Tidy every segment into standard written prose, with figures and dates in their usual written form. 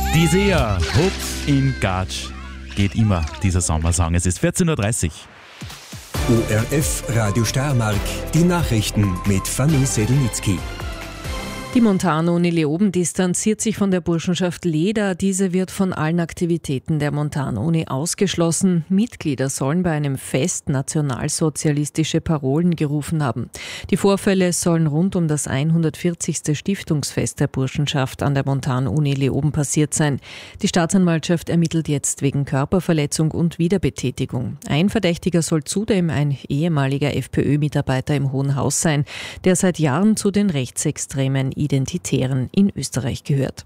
Dieser Hupf in Gatsch geht immer, dieser Sommersong. Es ist 14.30 Uhr. ORF Radio Steiermark, die Nachrichten mit Fanny Sedlnitzky. Die Montanuni Leoben distanziert sich von der Burschenschaft Leda. Diese wird von allen Aktivitäten der Montanuni ausgeschlossen. Mitglieder sollen bei einem Fest nationalsozialistische Parolen gerufen haben. Die Vorfälle sollen rund um das 140. Stiftungsfest der Burschenschaft an der Montanuni Leoben passiert sein. Die Staatsanwaltschaft ermittelt jetzt wegen Körperverletzung und Wiederbetätigung. Ein Verdächtiger soll zudem ein ehemaliger FPÖ-Mitarbeiter im Hohen Haus sein, der seit Jahren zu den rechtsextremen Identitären in Österreich gehört.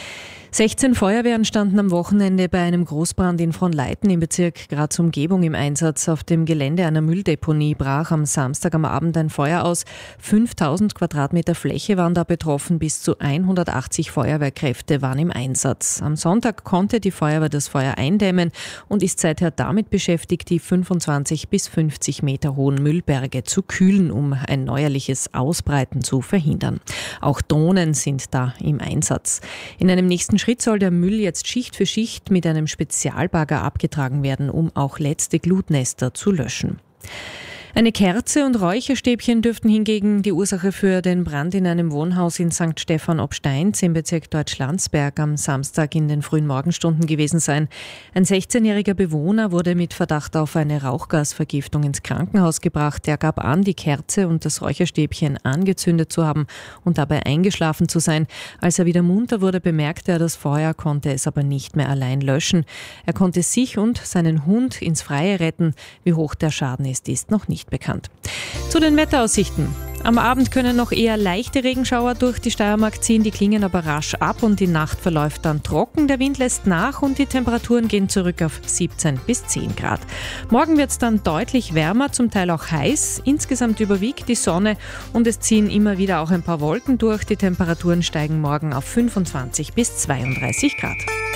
16 Feuerwehren standen am Wochenende bei einem Großbrand in Fronleiten im Bezirk Graz-Umgebung im Einsatz. Auf dem Gelände einer Mülldeponie brach am Samstag am Abend ein Feuer aus. 5000 Quadratmeter Fläche waren da betroffen, bis zu 180 Feuerwehrkräfte waren im Einsatz. Am Sonntag konnte die Feuerwehr das Feuer eindämmen und ist seither damit beschäftigt, die 25 bis 50 Meter hohen Müllberge zu kühlen, um ein neuerliches Ausbreiten zu verhindern. Auch Drohnen sind da im Einsatz. In einem nächsten Schritt soll der Müll jetzt Schicht für Schicht mit einem Spezialbagger abgetragen werden, um auch letzte Glutnester zu löschen. Eine Kerze und Räucherstäbchen dürften hingegen die Ursache für den Brand in einem Wohnhaus in St. Stephan ob Steins im Bezirk Deutschlandsberg am Samstag in den frühen Morgenstunden gewesen sein. Ein 16-jähriger Bewohner wurde mit Verdacht auf eine Rauchgasvergiftung ins Krankenhaus gebracht. Er gab an, die Kerze und das Räucherstäbchen angezündet zu haben und dabei eingeschlafen zu sein. Als er wieder munter wurde, bemerkte er das Feuer, konnte es aber nicht mehr allein löschen. Er konnte sich und seinen Hund ins Freie retten. Wie hoch der Schaden ist noch nicht bekannt. Zu den Wetteraussichten. Am Abend können noch eher leichte Regenschauer durch die Steiermark ziehen, die klingen aber rasch ab und die Nacht verläuft dann trocken. Der Wind lässt nach und die Temperaturen gehen zurück auf 17 bis 10 Grad. Morgen wird es dann deutlich wärmer, zum Teil auch heiß. Insgesamt überwiegt die Sonne und es ziehen immer wieder auch ein paar Wolken durch. Die Temperaturen steigen morgen auf 25 bis 32 Grad.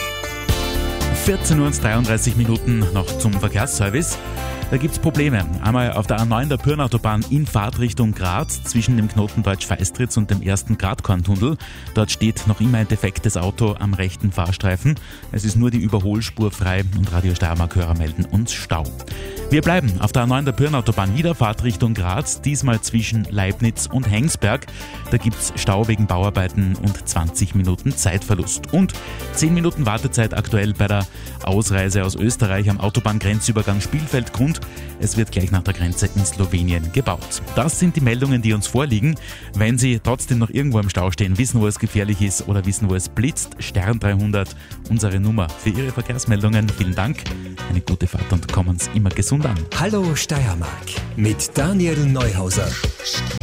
14 Uhr und 33 Minuten noch zum Verkehrsservice. Da gibt es Probleme. Einmal auf der A9 der Pyrnautobahn in Fahrtrichtung Graz zwischen dem Knoten Deutsch-Feistritz und dem ersten Gradkorntunnel. Dort steht noch immer ein defektes Auto am rechten Fahrstreifen. Es ist nur die Überholspur frei und Radio Steiermark-Hörer melden uns Stau. Wir bleiben auf der A9 der Pyrnautobahn wieder Fahrtrichtung Graz, diesmal zwischen Leibnitz und Hengsberg. Da gibt es Stau wegen Bauarbeiten und 20 Minuten Zeitverlust. Und 10 Minuten Wartezeit aktuell bei der Ausreise aus Österreich am Autobahngrenzübergang Spielfeldgrund. Es wird gleich nach der Grenze in Slowenien gebaut. Das sind die Meldungen, die uns vorliegen. Wenn Sie trotzdem noch irgendwo im Stau stehen, wissen, wo es gefährlich ist oder wissen, wo es blitzt, Stern 300, unsere Nummer für Ihre Verkehrsmeldungen. Vielen Dank, eine gute Fahrt und kommen Sie immer gesund an. Hallo Steiermark mit Daniel Neuhauser.